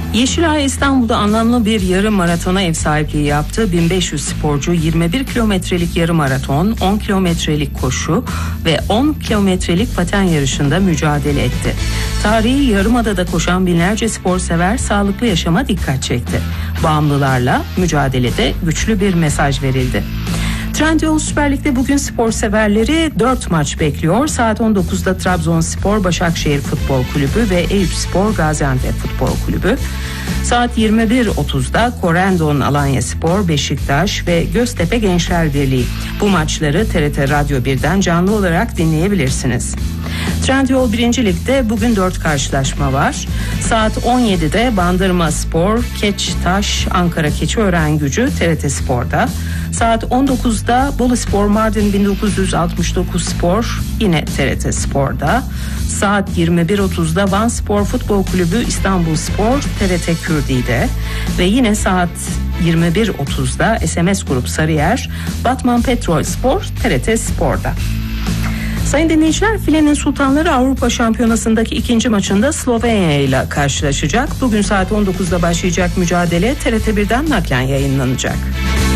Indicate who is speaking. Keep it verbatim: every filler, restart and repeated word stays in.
Speaker 1: Yeşilay İstanbul'da anlamlı bir yarım maratona ev sahipliği yaptı. bin beş yüz sporcu yirmi bir kilometrelik yarım maraton, on kilometrelik koşu ve on kilometrelik paten yarışında mücadele etti. Tarihi Yarımada'da koşan binlerce spor sever sağlıklı yaşama dikkat çekti. Bağımlılarla mücadelede güçlü bir mesaj verildi. Trendyol Süper Lig'de bugün spor severleri dört maç bekliyor. Saat on dokuzda Trabzonspor Başakşehir Futbol Kulübü ve Eyüpspor Gaziantep Futbol Kulübü. Saat yirmi bir otuzda Korendon Alanyaspor, Beşiktaş ve Göztepe Gençler Birliği. Bu maçları T R T Radyo birden canlı olarak dinleyebilirsiniz. Trendyol birinci Lig'de bugün dört karşılaşma var. Saat on yedide Bandırma Spor, Keçtaş, Ankara Keçiören-Gücü T R T Spor'da. Saat on dokuzda Boluspor Mardin bin dokuz yüz altmış dokuz Spor yine T R T Spor'da. Saat yirmi bir otuzda Van Spor Futbol Kulübü İstanbulspor T R T Kürdi'de ve yine saat yirmi bir otuzda S M S Grup Sarıyer Batman Petrol Spor T R T Spor'da. Sayın dinleyiciler, Filenin Sultanları Avrupa Şampiyonası'ndaki ikinci maçında Slovenya ile karşılaşacak. Bugün saat on dokuzda başlayacak mücadele T R T birden naklen yayınlanacak.